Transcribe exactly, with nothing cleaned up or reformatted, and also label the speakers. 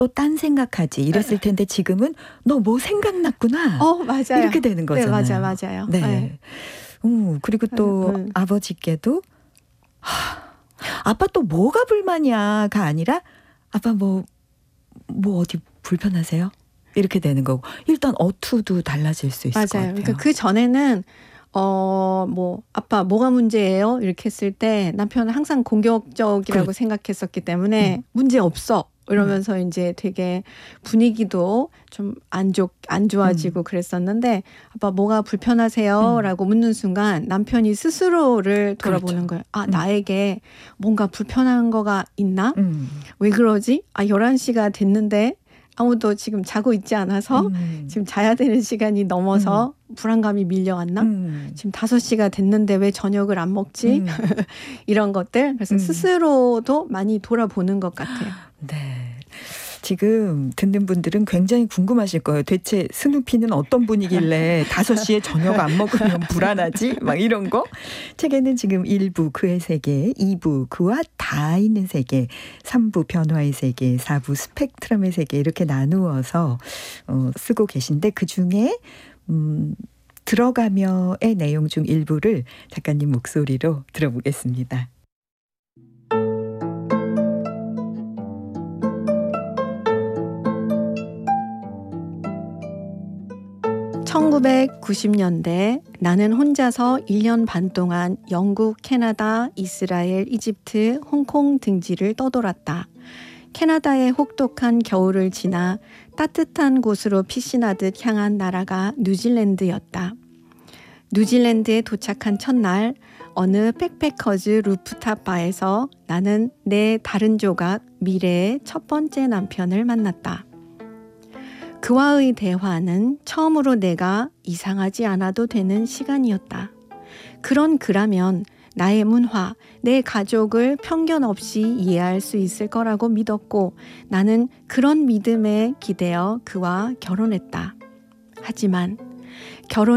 Speaker 1: 또 딴 생각하지 이랬을 텐데 지금은 너 뭐 생각났구나.
Speaker 2: 어, 맞아요.
Speaker 1: 이렇게 되는
Speaker 2: 네,
Speaker 1: 거잖아요.
Speaker 2: 맞아요, 맞아요.
Speaker 1: 네.
Speaker 2: 네.
Speaker 1: 음, 그리고 또
Speaker 2: 음.
Speaker 1: 아버지께도 하, 아빠 또 뭐가 불만이야가 아니라 아빠 뭐, 뭐 어디 불편하세요? 이렇게 되는 거고 일단 어투도 달라질 수 있을
Speaker 2: 맞아요.
Speaker 1: 것 같아요.
Speaker 2: 그러니까 그 전에는 어, 뭐 아빠 뭐가 문제예요? 이렇게 했을 때 남편은 항상 공격적이라고
Speaker 1: 그,
Speaker 2: 생각했었기 때문에
Speaker 1: 음.
Speaker 2: 문제 없어. 이러면서 음. 이제 되게 분위기도 좀 안 좋, 안 좋아지고
Speaker 1: 음.
Speaker 2: 그랬었는데 아빠 뭐가 불편하세요?
Speaker 1: 음.
Speaker 2: 라고 묻는 순간 남편이 스스로를 돌아보는
Speaker 1: 그렇죠.
Speaker 2: 거예요. 아,
Speaker 1: 음.
Speaker 2: 나에게 뭔가 불편한 거가 있나?
Speaker 1: 음.
Speaker 2: 왜 그러지? 아, 열한 시가 됐는데 아무도 지금 자고 있지 않아서
Speaker 1: 음.
Speaker 2: 지금 자야 되는 시간이 넘어서
Speaker 1: 음.
Speaker 2: 불안감이 밀려왔나?
Speaker 1: 음.
Speaker 2: 지금 다섯 시가 됐는데 왜 저녁을 안 먹지?
Speaker 1: 음.
Speaker 2: 이런 것들. 그래서
Speaker 1: 음.
Speaker 2: 스스로도 많이 돌아보는 것 같아요.
Speaker 1: 네. 지금 듣는 분들은 굉장히 궁금하실 거예요. 대체 스누피는 어떤 분이길래 다섯 시에 저녁 안 먹으면 불안하지? 막 이런 거. 책에는 지금 일 부 그의 세계, 이 부 그와 다 있는 세계, 삼 부 변화의 세계, 사 부 스펙트럼의 세계 이렇게 나누어서 어, 쓰고 계신데 그중에 음, 들어가며의 내용 중 일부를 작가님 목소리로 들어보겠습니다.
Speaker 2: 천구백구십 년대 나는 혼자서 일 년 반 동안 영국, 캐나다, 이스라엘, 이집트, 홍콩 등지를 떠돌았다. 캐나다의 혹독한 겨울을 지나 따뜻한 곳으로 피신하듯 향한 나라가 뉴질랜드였다. 뉴질랜드에 도착한 첫날 어느 백패커즈 루프탑 바에서 나는 내 다른 조각 미래의 첫 번째 남편을 만났다. 그와의 대화는 처음으로 내가 이상하지 않아도 되는 시간이었다. 그런 그라면 나의 문화, 내 가족을 편견 없이 이해할 수 있을 거라고 믿었고 나는 그런 믿음에 기대어 그와 결혼했다. 하지만 결혼